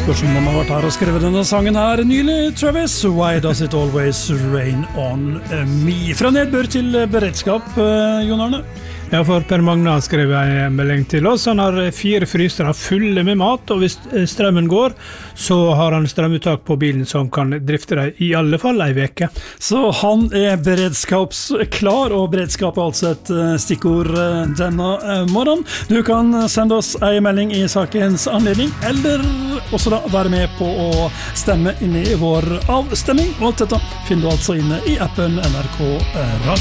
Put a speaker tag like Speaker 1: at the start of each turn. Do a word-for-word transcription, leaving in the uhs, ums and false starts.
Speaker 1: Spørs om de har vært her og skrevet denne sangen her nylig. Travis, Why Does It Always Rain On Me? Fra nedbør til beredskap, Jon Arne.
Speaker 2: Ja, for Per Magne har skrevet en melding til oss. Han har fire frysere fulle med mat, og hvis strømmen går, så har han strømuttak på bilen som kan drifte deg i alle fall en veke.
Speaker 1: Så han er beredskapsklar, og beredskap er altså et stikkord denne morgenen. Du kan sende oss en melding i sakens anledning, eller også da være med på å stemme inn i vår avstemming. Og alt dette finner du altså inne i appen N R K Radio.